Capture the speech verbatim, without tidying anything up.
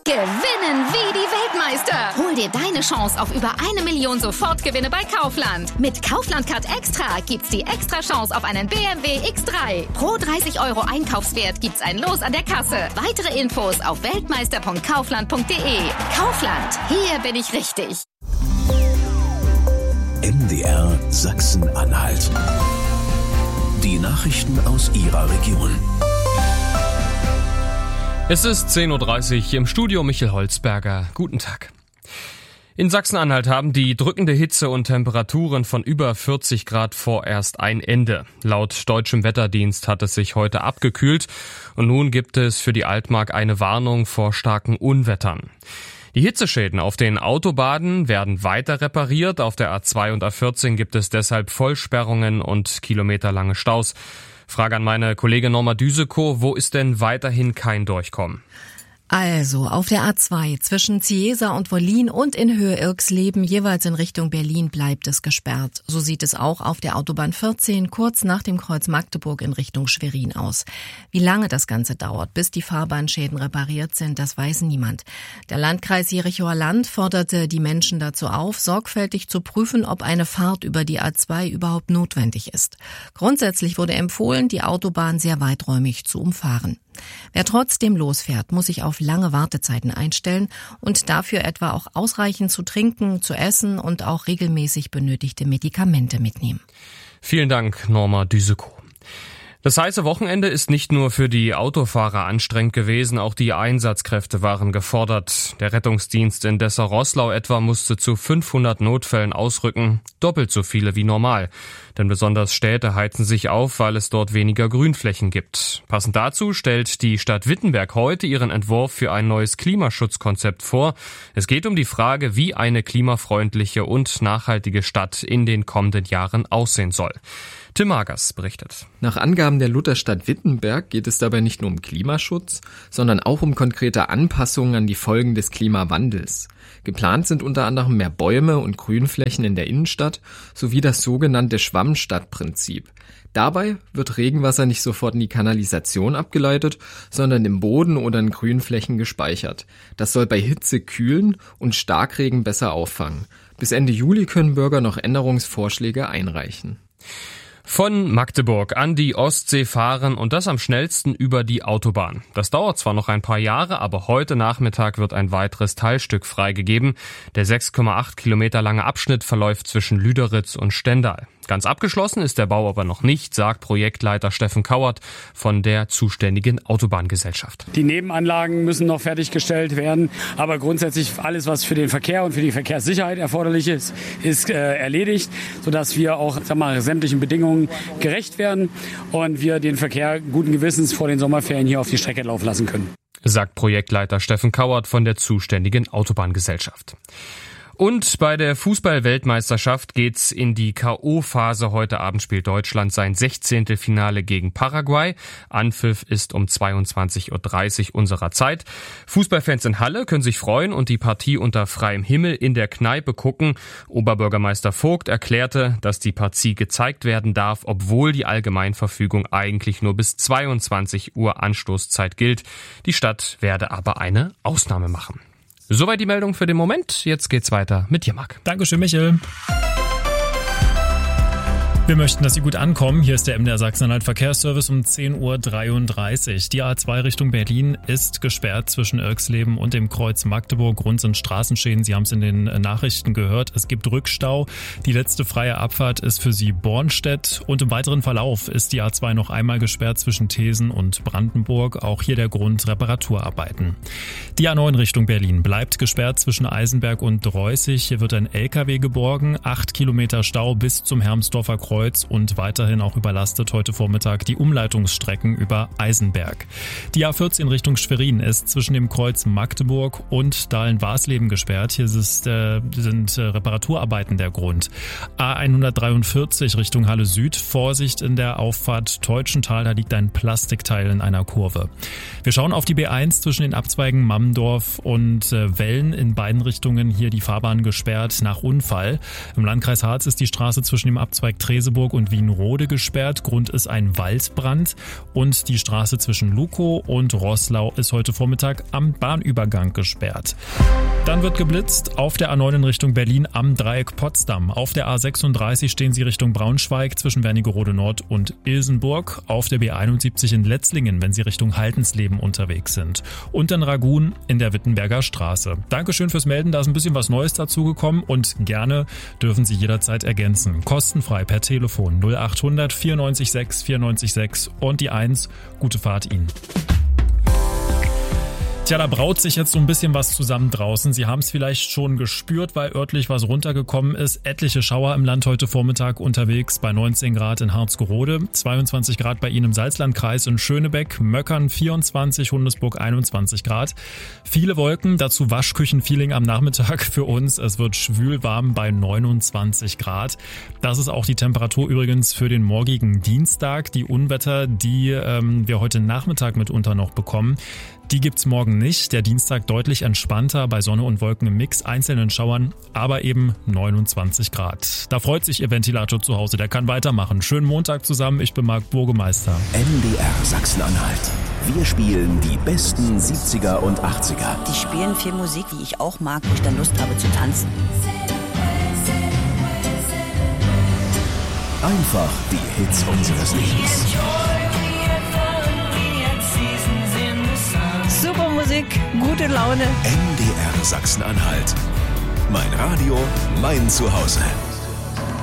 Gewinnen wie die Weltmeister. Hol dir deine Chance auf über eine Million Sofortgewinne bei Kaufland. Mit Kaufland Card Extra gibt's die extra Chance auf einen B M W X drei. Pro dreißig Euro Einkaufswert gibt's ein Los an der Kasse. Weitere Infos auf weltmeister punkt kaufland punkt de. Kaufland, hier bin ich richtig. M D R Sachsen-Anhalt. Die Nachrichten aus Ihrer Region. Es ist zehn Uhr dreißig, im Studio Michael Holzberger. Guten Tag. In Sachsen-Anhalt haben die drückende Hitze und Temperaturen von über vierzig Grad vorerst ein Ende. Laut deutschem Wetterdienst hat es sich heute abgekühlt und nun gibt es für die Altmark eine Warnung vor starken Unwettern. Die Hitzeschäden auf den Autobahnen werden weiter repariert. Auf der A zwei und A vierzehn gibt es deshalb Vollsperrungen und kilometerlange Staus. Frage an meine Kollegin Norma Düsekow, wo ist denn weiterhin kein Durchkommen? Also, auf der A zwei zwischen Ziesa und Wollin und in Höhe Irxleben, jeweils in Richtung Berlin, bleibt es gesperrt. So sieht es auch auf der Autobahn vierzehn kurz nach dem Kreuz Magdeburg in Richtung Schwerin aus. Wie lange das Ganze dauert, bis die Fahrbahnschäden repariert sind, das weiß niemand. Der Landkreis Jerichower Land forderte die Menschen dazu auf, sorgfältig zu prüfen, ob eine Fahrt über die A zwei überhaupt notwendig ist. Grundsätzlich wurde empfohlen, die Autobahn sehr weiträumig zu umfahren. Wer trotzdem losfährt, muss sich auf lange Wartezeiten einstellen und dafür etwa auch ausreichend zu trinken, zu essen und auch regelmäßig benötigte Medikamente mitnehmen. Vielen Dank, Norma Düsekow. Das heiße Wochenende ist nicht nur für die Autofahrer anstrengend gewesen, auch die Einsatzkräfte waren gefordert. Der Rettungsdienst in Dessau-Roßlau etwa musste zu fünfhundert Notfällen ausrücken, doppelt so viele wie normal. Denn besonders Städte heizen sich auf, weil es dort weniger Grünflächen gibt. Passend dazu stellt die Stadt Wittenberg heute ihren Entwurf für ein neues Klimaschutzkonzept vor. Es geht um die Frage, wie eine klimafreundliche und nachhaltige Stadt in den kommenden Jahren aussehen soll. Tim Magers berichtet. Nach Angaben der Lutherstadt Wittenberg geht es dabei nicht nur um Klimaschutz, sondern auch um konkrete Anpassungen an die Folgen des Klimawandels. Geplant sind unter anderem mehr Bäume und Grünflächen in der Innenstadt sowie das sogenannte Schwammstadtprinzip. Dabei wird Regenwasser nicht sofort in die Kanalisation abgeleitet, sondern im Boden oder in Grünflächen gespeichert. Das soll bei Hitze kühlen und Starkregen besser auffangen. Bis Ende Juli können Bürger noch Änderungsvorschläge einreichen. Von Magdeburg an die Ostsee fahren und das am schnellsten über die Autobahn. Das dauert zwar noch ein paar Jahre, aber heute Nachmittag wird ein weiteres Teilstück freigegeben. Der sechs Komma acht Kilometer lange Abschnitt verläuft zwischen Lüderitz und Stendal. Ganz abgeschlossen ist der Bau aber noch nicht, sagt Projektleiter Steffen Kauert von der zuständigen Autobahngesellschaft. Die Nebenanlagen müssen noch fertiggestellt werden, aber grundsätzlich alles, was für den Verkehr und für die Verkehrssicherheit erforderlich ist, ist äh, erledigt, sodass wir auch sag mal, sämtlichen Bedingungen gerecht werden und wir den Verkehr guten Gewissens vor den Sommerferien hier auf die Strecke laufen lassen können. Sagt Projektleiter Steffen Kauert von der zuständigen Autobahngesellschaft. Und bei der Fußball-Weltmeisterschaft geht's in die K O-Phase. Heute Abend spielt Deutschland sein sechzehnte Finale gegen Paraguay. Anpfiff ist um zweiundzwanzig Uhr dreißig unserer Zeit. Fußballfans in Halle können sich freuen und die Partie unter freiem Himmel in der Kneipe gucken. Oberbürgermeister Vogt erklärte, dass die Partie gezeigt werden darf, obwohl die Allgemeinverfügung eigentlich nur bis zweiundzwanzig Uhr Anstoßzeit gilt. Die Stadt werde aber eine Ausnahme machen. Soweit die Meldung für den Moment. Jetzt geht's weiter mit dir, Marc. Dankeschön, Michael. Wir möchten, dass Sie gut ankommen. Hier ist der M D R Sachsen-Anhalt Verkehrsservice um zehn Uhr dreiunddreißig. Die A zwei Richtung Berlin ist gesperrt zwischen Irxleben und dem Kreuz Magdeburg. Grund sind Straßenschäden. Sie haben es in den Nachrichten gehört. Es gibt Rückstau. Die letzte freie Abfahrt ist für Sie Bornstedt. Und im weiteren Verlauf ist die A zwei noch einmal gesperrt zwischen Thesen und Brandenburg. Auch hier der Grund Reparaturarbeiten. Die A neun Richtung Berlin bleibt gesperrt zwischen Eisenberg und Dreußig. Hier wird ein L K W geborgen. Acht Kilometer Stau bis zum Hermsdorfer Kreuz. Und weiterhin auch überlastet heute Vormittag die Umleitungsstrecken über Eisenberg. Die A vierzehn Richtung Schwerin ist zwischen dem Kreuz Magdeburg und Dahlen-Warsleben gesperrt. Hier ist, äh, sind äh, Reparaturarbeiten der Grund. A hundertdreiundvierzig Richtung Halle Süd. Vorsicht in der Auffahrt Teutschental, da liegt ein Plastikteil in einer Kurve. Wir schauen auf die B eins zwischen den Abzweigen Mammendorf und äh, Wellen. In beiden Richtungen hier die Fahrbahn gesperrt nach Unfall. Im Landkreis Harz ist die Straße zwischen dem Abzweig Tresen Merseburg und Wienrode gesperrt. Grund ist ein Waldbrand. Und die Straße zwischen Lukow und Roßlau ist heute Vormittag am Bahnübergang gesperrt. Dann wird geblitzt auf der A neun in Richtung Berlin am Dreieck Potsdam. Auf der A sechsunddreißig stehen Sie Richtung Braunschweig zwischen Wernigerode Nord und Ilsenburg. Auf der B einundsiebzig in Letzlingen, wenn Sie Richtung Haltensleben unterwegs sind. Und in Ragun in der Wittenberger Straße. Dankeschön fürs Melden, da ist ein bisschen was Neues dazugekommen und gerne dürfen Sie jederzeit ergänzen. Kostenfrei per Telefon null achthundert vierundneunzig sechs vierundneunzig sechs und die eins. Gute Fahrt Ihnen. Tja, da braut sich jetzt so ein bisschen was zusammen draußen. Sie haben es vielleicht schon gespürt, weil örtlich was runtergekommen ist. Etliche Schauer im Land heute Vormittag unterwegs bei neunzehn Grad in Harzgerode, zweiundzwanzig Grad bei Ihnen im Salzlandkreis in Schönebeck, Möckern vierundzwanzig, Hundesburg einundzwanzig Grad. Viele Wolken, dazu Waschküchenfeeling am Nachmittag für uns. Es wird schwül warm bei neunundzwanzig Grad. Das ist auch die Temperatur übrigens für den morgigen Dienstag. Die Unwetter, die ähm, wir heute Nachmittag mitunter noch bekommen, die gibt's morgen nicht. Der Dienstag deutlich entspannter bei Sonne und Wolken im Mix, einzelnen Schauern, aber eben neunundzwanzig Grad. Da freut sich Ihr Ventilator zu Hause, der kann weitermachen. Schönen Montag zusammen, ich bin Marc Burgemeister. N D R Sachsen-Anhalt. Wir spielen die besten siebziger und achtziger. Die spielen viel Musik, die ich auch mag, wo ich dann Lust habe zu tanzen. Einfach die Hits unseres Lebens. Super Musik, gute Laune. N D R Sachsen-Anhalt. Mein Radio, mein Zuhause.